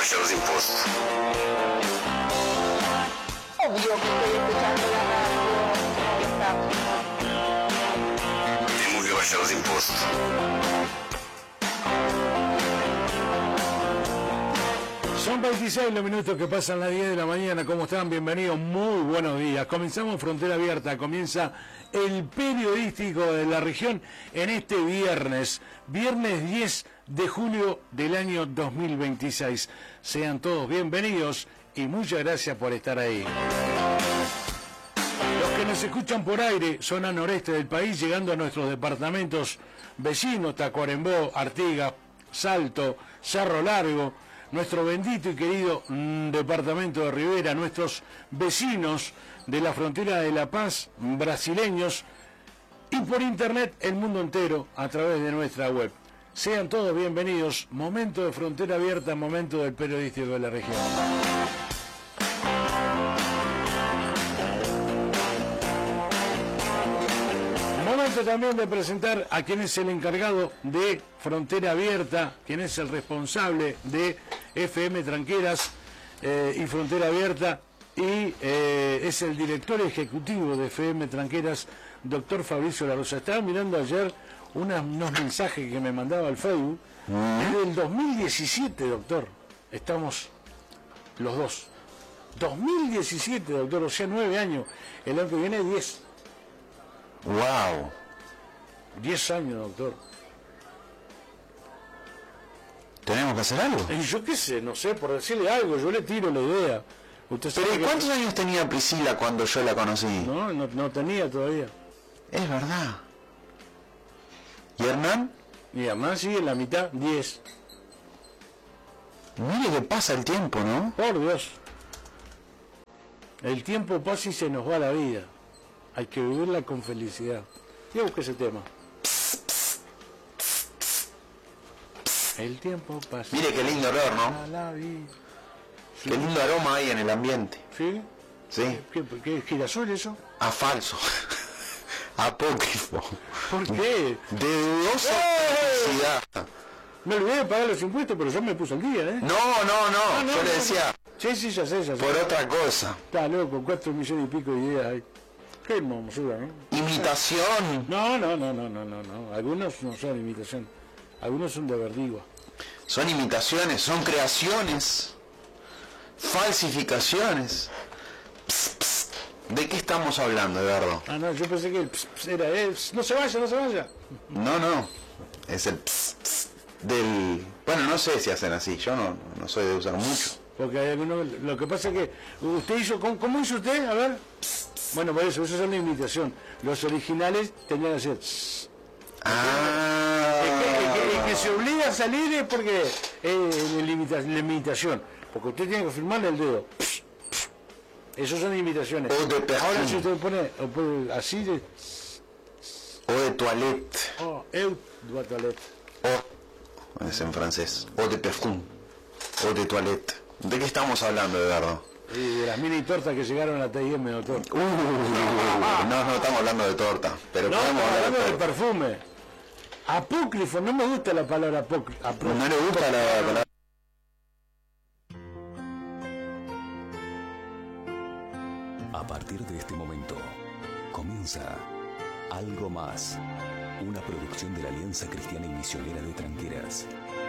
bajar los impuestos. Obvio que estoy escuchando la radio. Tenemos que bajar los impuestos. Son 26 los minutos que pasan las 10 de la mañana. ¿Cómo están? Bienvenidos, muy buenos días. Comenzamos Frontera Abierta, comienza el periodístico de la región en este viernes 10 de julio del año 2026. Sean todos bienvenidos y muchas gracias por estar ahí. Los que nos escuchan por aire, zona noreste del país, llegando a nuestros departamentos vecinos, Tacuarembó, Artigas, Salto, Cerro Largo, nuestro bendito y querido departamento de Rivera, nuestros vecinos de la frontera de La Paz, brasileños, y por internet el mundo entero a través de nuestra web. Sean todos bienvenidos. Momento de Frontera Abierta, momento del periodístico de la región. Momento también de presentar a quien es el encargado de Frontera Abierta, quien es el responsable de FM Tranqueras y Frontera Abierta, y es el director ejecutivo de FM Tranqueras, doctor Fabricio La Rosa. Estaba mirando ayer unos mensajes que me mandaba al Facebook. Desde el 2017, doctor, estamos los dos. 2017, doctor, o sea, 9 años. El año que viene, 10. ¡Wow! 10 años, doctor. ¿Tenemos que hacer algo? Y yo qué sé, no sé, por decirle algo, yo le tiro la idea. Usted sabe ¿Pero que... cuántos años tenía Priscila cuando yo la conocí? No tenía todavía. Es verdad. ¿Y Hernán? Y además sigue en la mitad, 10. Mire que pasa el tiempo, ¿no? Por Dios. El tiempo pasa y se nos va la vida. Hay que vivirla con felicidad. Ya busqué ese tema. El tiempo pasa. Mire qué lindo olor, ¿no? La vida. Qué lindo aroma hay en el ambiente. ¿Sí? Sí. ¿Qué girasol eso? A falso. Apócrifo. ¿Por qué? De dudosa publicidad. Me olvidé de pagar los impuestos, pero yo me puse al día, ¿eh? No. Yo le decía, Sí, ya sé. por otra cosa. Está loco, 4 millones y pico de ideas ahí. Qué hermosura, ¿no? Imitación. No. Algunos no son imitación. Algunos son de verdigua. Son imitaciones, son creaciones. Falsificaciones. ¿De qué estamos hablando, Eduardo? No, yo pensé que era él. No se vaya. No. Es el del... Bueno, no sé si hacen así. Yo no soy de usar mucho. Porque hay algunos... Lo que pasa es que usted hizo... ¿Cómo hizo usted? A ver. Bueno, por eso es una imitación. Los originales tenían que hacer... El que se obliga a salir es porque la imitación. Porque usted tiene que firmarle el dedo. Esos son imitaciones. O de perfume. Ahora si usted pone así de... O de toilette. de toilette. O, es en francés. O de perfume. O de toilette. ¿De qué estamos hablando, Eduardo? Y de las mini tortas que llegaron a T&M, doctor. No estamos hablando de torta. Pero No, podemos estamos hablar hablando de de torta. perfume. Apócrifo, no me gusta la palabra apócrifo. No le gusta la palabra. A partir de este momento, comienza Algo Más, una producción de la Alianza Cristiana y Misionera de Tranqueras.